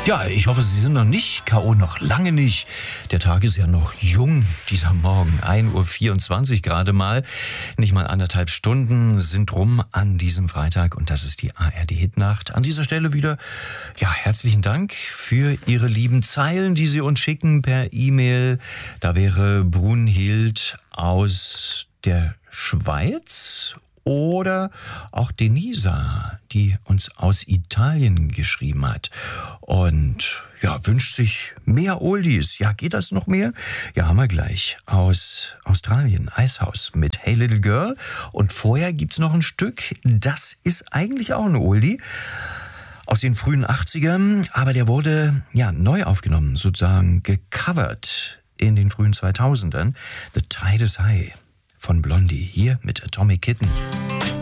Ja, ich hoffe, Sie sind noch nicht K.O., noch lange nicht. Der Tag ist ja noch jung, dieser Morgen. 1:24 Uhr gerade mal. Nicht mal 1,5 Stunden sind rum an diesem Freitag und das ist die ARD-Hitnacht. An dieser Stelle wieder, ja, herzlichen Dank für Ihre lieben Zeilen, die Sie uns schicken per E-Mail. Da wäre Brunhild aus der Schweiz. Oder auch Denisa, die uns aus Italien geschrieben hat und ja, wünscht sich mehr Oldies. Ja, geht das noch mehr? Ja, haben wir gleich. Aus Australien, Icehouse mit Hey Little Girl. Und vorher gibt's noch ein Stück, das ist eigentlich auch ein Oldie aus den frühen 80ern, aber der wurde ja neu aufgenommen, sozusagen gecovert in den frühen 2000ern. The Tide is High von Blondie, hier mit Atomic Kitten.